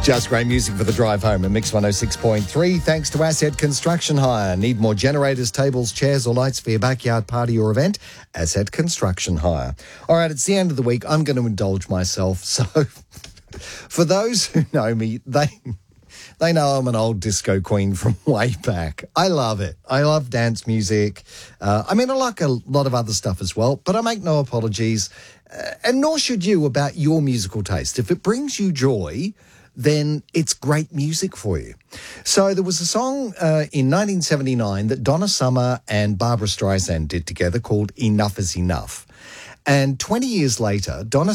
Just great music for the drive home at Mix 106.3. Thanks to Asset Construction Hire. Need more generators, tables, chairs or lights for your backyard party or event? Asset Construction Hire. All right, it's the end of the week. I'm going to indulge myself. So for those who know me, they know I'm an old disco queen from way back. I love it. I love dance music. I like a lot of other stuff as well, but I make no apologies, and nor should you, about your musical taste. If it brings you joy, then it's great music for you. So there was a song in 1979 that Donna Summer and Barbra Streisand did together called Enough is Enough. And 20 years later, Donna